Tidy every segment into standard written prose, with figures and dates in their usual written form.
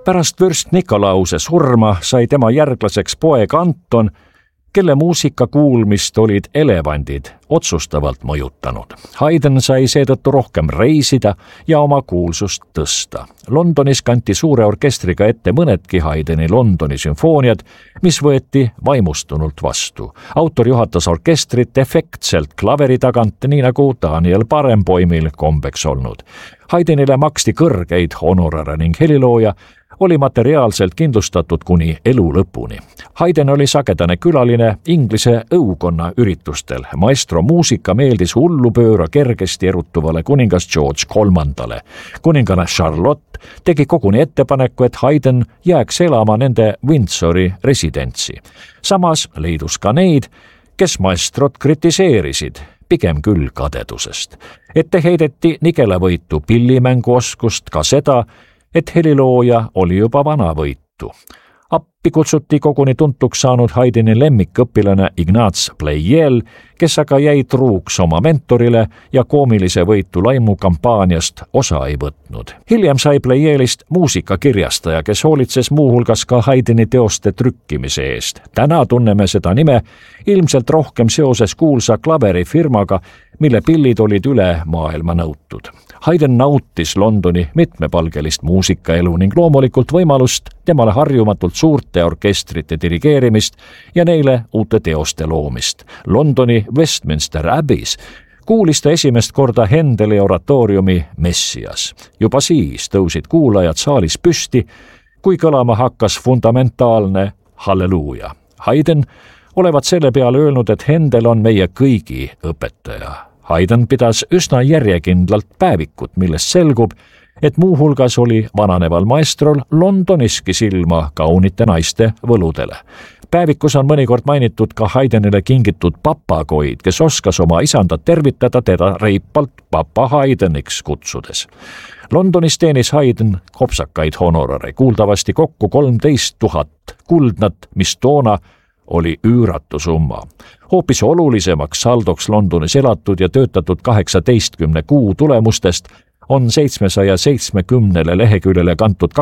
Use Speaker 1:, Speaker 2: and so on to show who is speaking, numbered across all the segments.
Speaker 1: Pärast vürst Nikolause surma sai tema järglaseks poeg Anton, kelle muusika kuulmist olid elevandid otsustavalt mõjutanud. Haydn sai seetõttu rohkem reisida ja oma kuulsust tõsta. Londonis kanti suure orkestriga ette mõnedki Haydni Londoni sümfooniad, mis võeti vaimustunult vastu. Autor juhatas orkestrit efektselt klaveri tagant, nii nagu Daniel Barenboimil kombeks olnud. Haydnile maksti kõrgeid honorare ning helilooja oli materiaalselt kindlustatud kuni elu lõpuni. Haydn oli sagedane külaline Inglise õukonna üritustel. Maestro muusika meeldis hullupööra kergesti erutuvale kuningas George III. Kuninganna Charlotte tegi koguni ettepaneku, et Haydn jääks elama nende Windsori residentsi. Samas leidus ka neid, kes maestrot kritiseerisid, pigem küll kadedusest. Ette heideti nigelavõitu pillimänguoskust, ka seda, et helilooja oli juba vanavõitu. Appi kutsuti koguni tuntuks saanud Haydni lemmikõpilane Ignaz Pleyel, kes aga jäi truuks oma mentorile ja koomilise võitu laimu kampaaniast osa ei võtnud. Hiljem sai Pleyelist muusikakirjastaja, kes hoolitses muuhulgas ka Haydni teoste trükkimise eest. Täna tunneme seda nime ilmselt rohkem seoses kuulsa klaverifirmaga, mille pillid olid üle maailma nõutud. Haydn nautis Londoni mitmepalgelist muusikaelu ning loomulikult võimalust temale harjumatult suurte orkestrite dirigeerimist ja neile uute teoste loomist. Londoni Westminster Abbeys kuulis ta esimest korda Händeli oratooriumi Messias. Juba siis tõusid kuulajad saalis püsti, kui kõlama hakkas fundamentaalne halleluuja. Haydn olevat selle peale öelnud, et Händel on meie kõigi õpetaja. Haydn pidas üsna järjekindlalt päevikut, millest selgub, et muuhulgas oli vananeval maestrol Londoniski silma kaunite naiste võludele. Päevikus on mõnikord mainitud ka Haydnile kingitud papagoid, kes oskas oma isandat tervitada teda reipalt papa Haydniks kutsudes. Londonis teenis Haydn kopsakaid honorare, kuuldavasti kokku 13 000 kuldnat, mis toona oli üüratu summa. Hoopis olulisemaks saldoks Londonis elatud ja töötatud 18 kuu tulemustest on 770 leheküljele kantud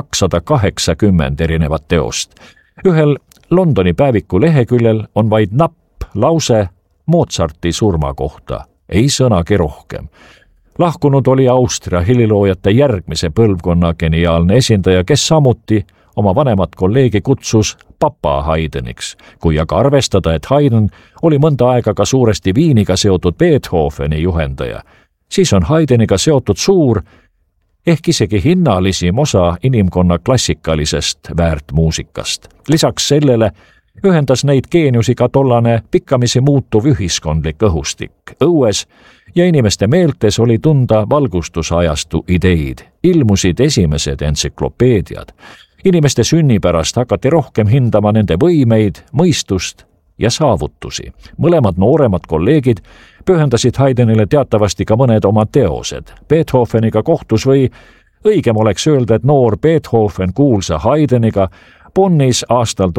Speaker 1: 280 erinevat teost. Ühel Londoni päeviku leheküljel on vaid napp lause Mozarti surma kohta, ei sõnagi rohkem. Lahkunud oli Austria heliloojate järgmise põlvkonna geniaalne esindaja, kes samuti oma vanemat kolleegi kutsus papa Haydniks. Kui aga arvestada, et Haydn oli mõnda aega ka suuresti Viiniga seotud Beethoveni juhendaja, siis on Haydniga seotud suur, ehk isegi hinnalisim osa inimkonna klassikalisest väärtmuusikast. Lisaks sellele ühendas neid geeniusi ka tollane pikkamisi muutuv ühiskondlik õhustik. Õues ja inimeste meeltes oli tunda valgustusajastu ideid. Ilmusid esimesed entsüklopeediad. Inimeste sünni pärast hakati rohkem hindama nende võimeid, mõistust ja saavutusi. Mõlemad nooremad kolleegid pühendasid Haydnile teatavasti ka mõned oma teosed. Beethoveniga kohtus või õigem oleks öelda, et noor Beethoven kuulsa Haydniga Bonnis aastal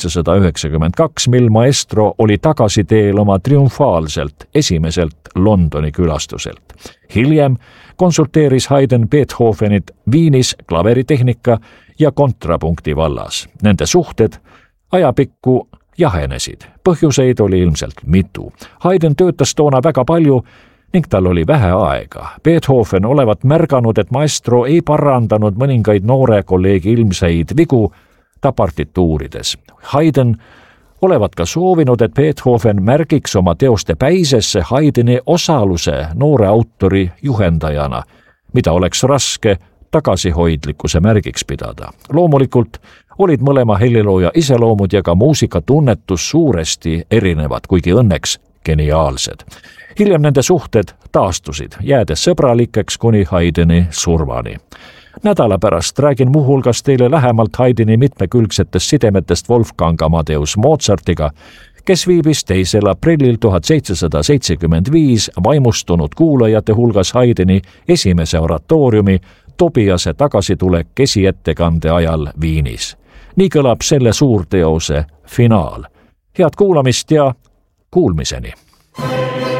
Speaker 1: 1792, mil maestro oli tagasiteel oma triumfaalselt esimeselt Londoni külastuselt. Hiljem konsulteeris Haydn Beethovenit Viinis klaveritehnika ja kontrapunkti vallas. Nende suhted ajapikku jahenesid. Põhjuseid oli ilmselt mitu. Haydn töötas toona väga palju ning tal oli vähe aega. Beethoven olevat märganud, et maestro ei parandanud mõningaid noore kolleegi ilmseid vigu ta partituurides. Haydn olevat ka soovinud, et Beethoven märgiks oma teoste päisesse Haydni osaluse noore autori juhendajana, mida oleks raske tagasihoidlikkuse märgiks pidada. Loomulikult olid mõlema helilooja iseloomud ja ka muusikatunnetus suuresti erinevad, kuigi õnneks geniaalsed. Hiljem nende suhted taastusid, jäädes sõbralikeks kuni Haydni surmani. Nädala pärast räägin muuhulgas teile lähemalt Haydni mitmekülgsetest sidemetest Wolfgang Amadeus Mozartiga, kes viibis 2. aprillil 1775 vaimustunud kuulajate hulgas Haydni esimese oratooriumi Tobiase tagasitulek esiettekande ajal Viinis. Nii kõlab selle suurteose finaal. Head kuulamist ja kuulmiseni!